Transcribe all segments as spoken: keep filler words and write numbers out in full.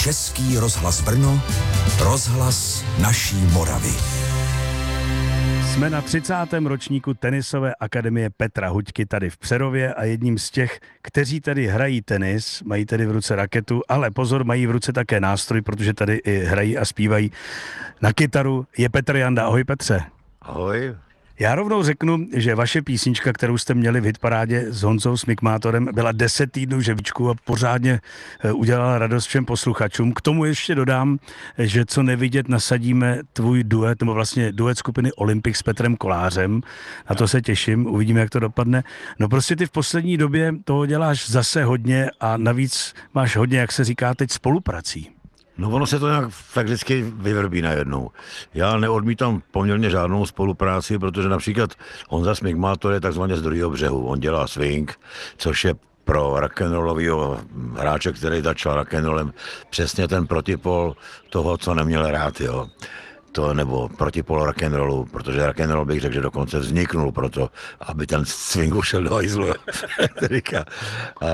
Český rozhlas Brno, rozhlas naší Moravy. Jsme na třicátém ročníku tenisové akademie Petra Huďky tady v Přerově a jedním z těch, kteří tady hrají tenis, mají tady v ruce raketu, ale pozor, mají v ruce také nástroj, protože tady i hrají a zpívají na kytaru, je Petr Janda. Ahoj Petře. Ahoj. Já rovnou řeknu, že vaše písnička, kterou jste měli v hitparádě s Honzou Smikmátorem, byla deset týdnů žebříčku a pořádně udělala radost všem posluchačům. K tomu ještě dodám, že co nevidět, nasadíme tvůj duet, nebo vlastně duet skupiny Olympik s Petrem Kolářem. Na to se těším, uvidíme, jak to dopadne. No prostě ty v poslední době toho děláš zase hodně a navíc máš hodně, jak se říká teď, spoluprací. No ono se to nějak tak vždycky vyvrbí najednou. Já neodmítám poměrně žádnou spolupráci, protože například Honza Smikmátor je takzvaně z druhého břehu. On dělá swing, což je pro rock'n'rollovýho hráče, který začal rock'n'rollem, přesně ten protipol toho, co neměl rád, jo. To nebo protipol rock'n'rollu, protože rock'n'roll bych řekl, že dokonce vzniknul proto, aby ten swing ušel do hajzlu. a,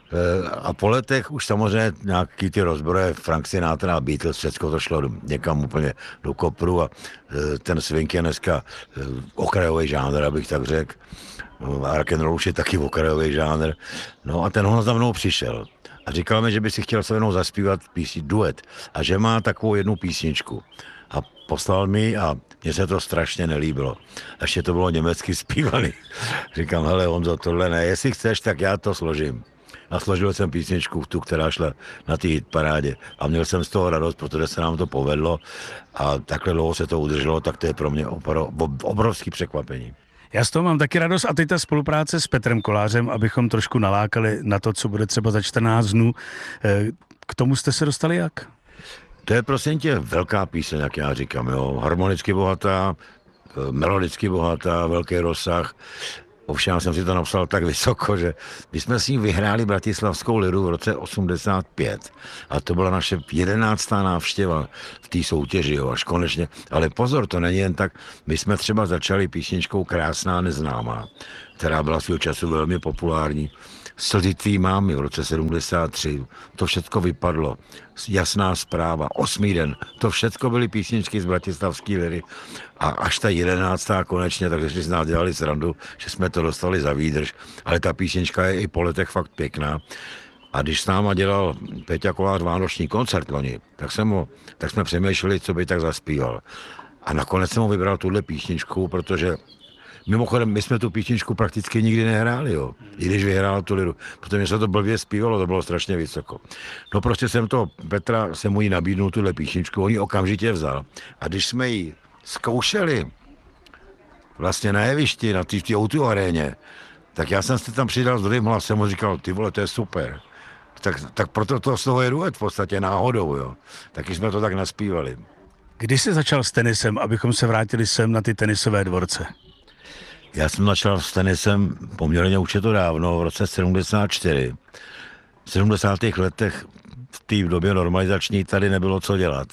a po letech už samozřejmě nějaký ty rozbroje Frank Sinatra a Beatles, všechno to šlo někam úplně do kopru a ten swing je dneska okrajový žánr, abych tak řekl. A rock'n'roll už je taky okrajový žánr. No a ten ho za mnou přišel a říkal mi, že by si chtěl se mnou zaspívat písni duet a že má takovou jednu písničku. A poslal mi a mně se to strašně nelíbilo. Ještě to bylo německy zpívaný. Říkám, hele Honzo, tohle ne, jestli chceš, tak já to složím. A složil jsem písničku, tu, která šla na té hitparádě. A měl jsem z toho radost, protože se nám to povedlo a takhle dlouho se to udrželo, tak to je pro mě obrovský překvapení. Já z toho mám taky radost a teď ta spolupráce s Petrem Kolářem, abychom trošku nalákali na to, co bude třeba za čtrnáct dnů. K tomu jste se dostali jak? To je prosím tě velká píseň, jak já říkám, jo. Harmonicky bohatá, melodicky bohatá, velký rozsah. Ovšem jsem si to napsal tak vysoko, že my jsme si vyhráli Bratislavskou liru v roce osmdesát pět a to byla naše jedenáctá návštěva v té soutěži, jo, až konečně. Ale pozor, to není jen tak, my jsme třeba začali písničkou Krásná neznámá, která byla svého času velmi populární. Slzy tvý mámy v roce sedmdesát tři, to všecko vypadlo. Jasná zpráva, osmý den, to všecko byly písničky z Bratislavské liry. A až ta jedenáctá konečně, takže si z nás dělali srandu, že jsme to dostali za výdrž. Ale ta písnička je i po letech fakt pěkná. A když s náma dělal Peťa Kolář vánoční koncert loni, tak, jsem ho, tak jsme přemýšleli, co by tak zaspíval. A nakonec jsem ho vybral tuhle písničku, protože mimochodem, my jsme tu písničku prakticky nikdy nehráli, jo. I když vyhrál tu liru, protože se to blbě zpívalo, to bylo strašně vysoko. No prostě jsem to, Petra, jsem mu ji nabídnul tuhle písničku, on ji okamžitě vzal. A když jsme ji zkoušeli vlastně na jevišti, na té ó dva aréně, tak já jsem se tam přidal s druhým hlasem a říkal, ty vole, to je super. Tak, tak proto to z toho je duet v podstatě náhodou, jo. Taky jsme to tak naspívali. Kdy jsi začal s tenisem, abychom se vrátili sem na ty tenisové dvorce? Já jsem začal s tenisem poměrně už je to dávno, v roce sedmdesát čtyři. V sedmdesátých letech v té době normalizační tady nebylo co dělat.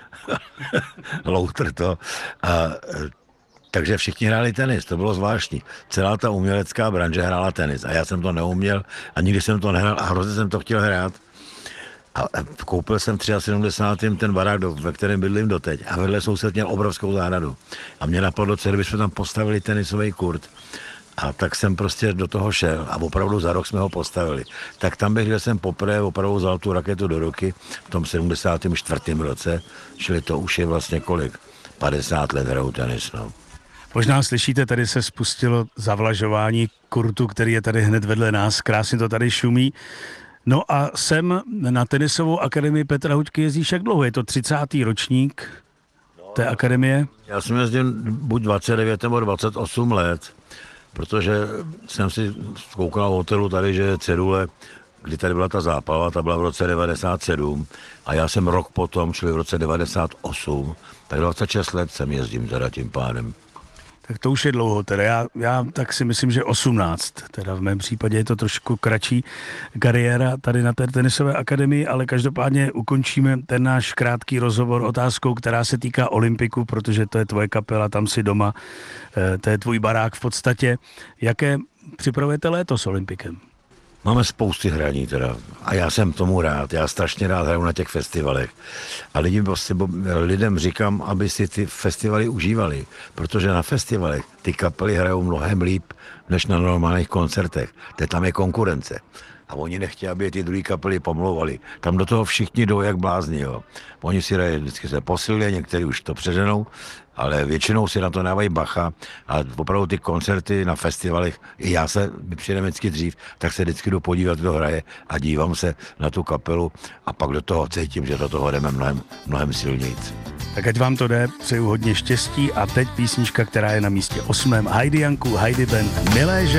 Loutr to. A, takže všichni hráli tenis, to bylo zvláštní. Celá ta umělecká branže hrála tenis a já jsem to neuměl a nikdy jsem to nehrál a hrozně jsem to chtěl hrát. A koupil jsem v sedmdesátém třetím ten barák, ve kterém bydlím doteď. A vedle soused měl obrovskou zahradu. A mě napadlo, co kdybychom tam postavili tenisový kurt. A tak jsem prostě do toho šel a opravdu za rok jsme ho postavili. Tak tam bych, kde jsem poprvé opravdu vzal tu raketu do ruky v tom sedmdesátém čtvrtém roce, čili to už je vlastně kolik? padesát let hraju tenis, no. Možná slyšíte, tady se spustilo zavlažování kurtu, který je tady hned vedle nás, krásně to tady šumí. No a sem na tenisovou akademii Petra Huďky jezdíš jak dlouho? Je to třicátý ročník té akademie? Já jsem jezdil buď dvacet devět nebo dvacet osm let, protože jsem si koukal v hotelu tady, že je cedule, kdy tady byla ta zápava, ta byla v roce devadesát sedm a já jsem rok potom, čili v roce devadesát osm, tak dvacet šest let jsem jezdím teda tím pádem. Tak to už je dlouho, teda já, já tak si myslím, že osmnáct, teda v mém případě je to trošku kratší kariéra tady na té tenisové akademii, ale každopádně ukončíme ten náš krátký rozhovor otázkou, která se týká Olympiku, protože to je tvoje kapela, tam si doma, to je tvůj barák v podstatě. Jaké připravujete léto s Olympikem? Máme spousty hraní teda a já jsem tomu rád, já strašně rád hraju na těch festivalech a lidi, prostě, lidem říkám, aby si ty festivaly užívali, protože na festivalech ty kapely hrajou mnohem líp než na normálních koncertech, kde tam je konkurence. A oni nechtějí, aby ty druhé kapely pomlouvali. Tam do toho všichni jdou jak blázni, jo. Oni si hrají, vždycky se posilí, někteří už to přeženou, ale většinou si na to dávají bacha a opravdu ty koncerty na festivalech, i já se přijdem vždycky dřív, tak se vždycky jdu podívat, kdo hraje a dívám se na tu kapelu a pak do toho cítím, že do toho jdeme mnohem, mnohem silnějc. Tak ať vám to jde, přeju hodně štěstí a teď písnička, která je na místě osmém. Heidi Janku, Heidi Band, Milé ženy.